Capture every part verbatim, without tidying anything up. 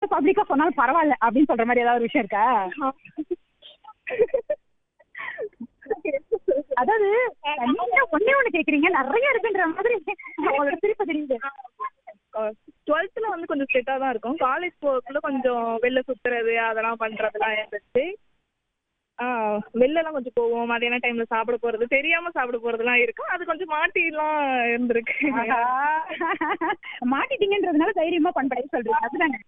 பப்ளிக்கா சொன்னாலும் பரவாயில்ல அப்படின்னு சொல்ற மாதிரி ஏதாவது விஷயம் இருக்கா? அதாவது நீங்க ஒன்னே ஒண்ணு கேக்குறீங்க, நிறைய இருக்குன்ற மாதிரி அவங்களோட திருப்ப தெரியுது. டுவெல்த்ல வந்து கொஞ்சம் ஸ்ட்ரிக்டா தான் இருக்கும். காலேஜ் போகக்குள்ள கொஞ்சம் வெளில சுத்துறது அதெல்லாம் பண்றதுலாம் இருந்துச்சு. ஆஹ் வெளிலலாம் கொஞ்சம் போவோம், மதியான டைம்ல சாப்பிட போறது, தெரியாம சாப்பிட போறதுலாம் இருக்கும். அது கொஞ்சம் மாட்டிலாம் இருந்திருக்கு. மாட்டிட்டீங்கன்றதுனால தைரியமா பண்படை சொல்றீங்க, அதுதானே?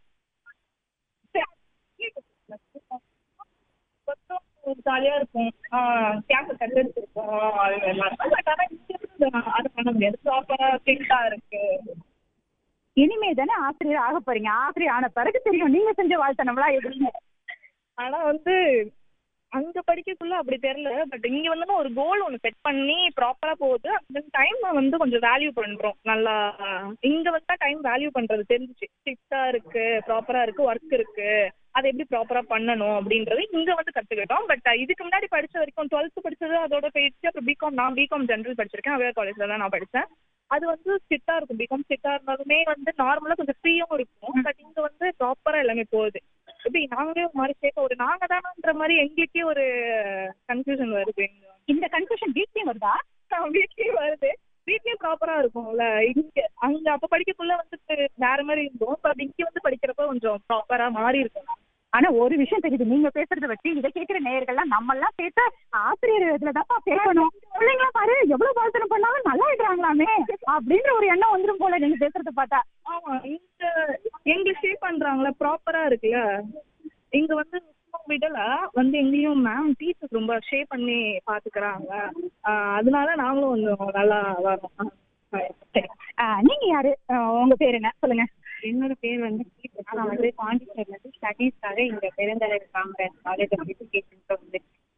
ஜாலியா இருக்கும். கேம்ப கட்டெடுத்துருக்கோம், அது எல்லாரும். பட் ஆனா இங்க அது பண்ண முடியாது. ப்ராப்பரா ஸ்ட்ரிக்டா இருக்கு. இனிமே தானே ஆசிரியர் ஆக போறீங்க. ஆசிரியர் ஆன பிறகு தெரியும் நீங்க செஞ்ச வாழ்த்தனம்லாம் எப்படிங்க. ஆனா வந்து அங்க படிக்கக்குள்ள அப்படி தெரியல. பட் இங்க வந்து ஒரு கோல் ஒன்று செட் பண்ணி ப்ராப்பரா போகுது. அந்த டைம் வந்து கொஞ்சம் வேல்யூ பண்றோம் நல்லா. இங்க வந்து டைம் வேல்யூ பண்றது தெரிஞ்சிச்சு. ஸ்ட்ரிக்டா இருக்கு, ப்ராப்பரா இருக்கு, ஒர்க் இருக்கு, அதை எப்படி ப்ராப்பரா பண்ணணும் அப்படின்றது இங்க வந்து கத்துக்கிட்டோம். பட் இதுக்கு முன்னாடி படிச்ச வரைக்கும் டுவெல்த் படிச்சது அதோட போயிடுச்சு. அப்புறம் பிகாம், நான் பிகாம் ஜென்ரல் படிச்சிருக்கேன். அவே காலேஜ்ல தான் நான் படித்தேன். அது வந்து ஸ்ட்ரிக்டா இருக்கும். பிகாம் ஸ்ட்ரிக்டா இருந்தாலுமே வந்து நார்மலா கொஞ்சம் ஃப்ரீயும் இருக்கும். பட் இங்க வந்து ப்ராப்பரா எல்லாமே போகுது. எப்படி நாங்களே ஒரு மாதிரி சேர்க்க ஒரு நாங்க தானன்ற மாதிரி எங்களுக்கே ஒரு கன்ஃபியூஷன் வருது. இந்த கன்ஃபியூஷன் வீட்லயும் வருதா? வீட்லயும் வருது. வீட்லயும் ப்ராப்பரா இருக்கும்ல. இங்க அங்க அப்ப படிக்கக்குள்ள வந்துட்டு வேற மாதிரி இருந்தோம். பட் இங்க வந்து படிக்கிறப்ப கொஞ்சம் ப்ராப்பரா மாறி இருக்கும். ஆனா ஒரு விஷயம் தெரியுது, நீங்க பேசுறத வச்சு இதை கேட்கிற நேயர்கள்லாம் நம்ம எல்லாம் சேர்த்த ஆசிரியர் இதுலதான்ப்பா பேசணும். பிள்ளைங்களா பாரு எவ்வளவு பாசனை பண்ணாலும் நல்லா இருக்கிறாங்களாமே அப்படின்ற ஒரு எண்ணம் வந்துடும் போல நீங்க பேசுறத பார்த்தா. ஆமா, இங்க எங்க ஷேப் பண்றாங்களா ப்ராப்பரா இருக்குல்ல. இங்க வந்து விடல வந்து எங்கேயும் மேம் டீச்சர்ஸ் ரொம்ப ஷேப் பண்ணி பாத்துக்கிறாங்க. அதனால நாங்களும் கொஞ்சம் நல்லா வரோம். சரி, நீங்க யாரு, உங்க பேர் என்ன சொல்லுங்க? என்னோட பேர் வந்து கீர்த்தனா. நான் வந்து பாண்டிச்சேரியில இருந்து ஸ்டடீஸ்க்காக இங்க பெருந்தலைவர் காங்கிரஸ் காலேஜ் ஆஃப் எஜுகேஷனுக்கு வந்து.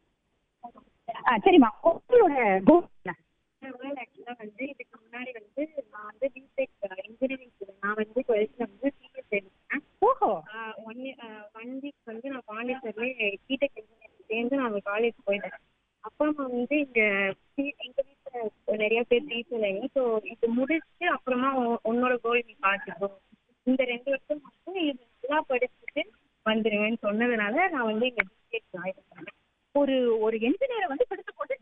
சரிம்மா, உங்களோட கோல் என்ன? ஆக்சுவலாக வந்து இதுக்கு முன்னாடி வந்து நான் வந்து பிடெக் இன்ஜினியரிங் ஸ்டூடெண்ட். நான் வந்து டுவெல்த்தில் வந்து சிஎஸ் எடுத்தேன். ஓஹோ. ஒன் ஒன் வீக் வந்து நான் பாண்டிச்சேரியிலே பிடெக் இன்ஜினியரிங் சேர்ந்து நான் காலேஜ் போயிட்டேன். அப்பா அம்மா வந்து இங்கே எங்கள் வீட்டில் நிறைய பேர் டீச்சர். ஸோ இது முடிச்சுட்டு அப்புறமா உன்னோட கோல் நீ பார்த்துக்கோ, இந்த ரெண்டு வருஷம் மட்டும் இது நல்லா படிச்சுட்டு வந்துடுவேன்னு சொன்னதுனால நான் வந்து இங்கே பிடெக் ஜாயின் பண்ணேன். ஒரு ஒரு என்ஜினியரை வந்து பிடிச்சு போட்டு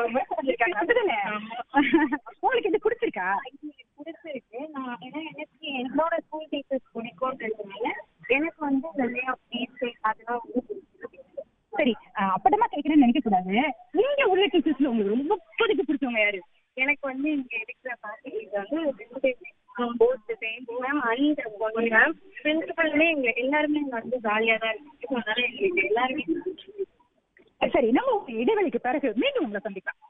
உங்களுக்கு இது பிடிச்சிருக்கா? பிடிச்சிருக்கு. நான் ஏன்னா எனக்கு என்னோட ஸ்கூல் டீச்சர்ஸ் பிடிக்கும்ன்றதுனால எனக்கு வந்து நிறையா ஃபீஸ் அதெல்லாம் வந்து பிடிச்சிருக்கு. சரி, அப்படமா கேட்கணும்னு நினைக்க கூடாது. நீங்க உள்ள டீச்சர்ஸ்ல உங்களுக்கு ரொம்ப பிடிக்க பிடிச்சவங்க யாரு? எனக்கு வந்து இங்க இருக்கிற ஃபேக்கல்டிஸ் வந்து both same ma'am and one ma'am. பிரின்சிபலுமே எங்க எல்லாருமே இங்க வந்து ஜாலியாக தான் இருக்கு. அதனால எங்களுக்கு எல்லாருமே. சரி, நம்ம இடைவெளிக்கு பிறகு மீண்டும் உங்களை சந்திக்கலாம்.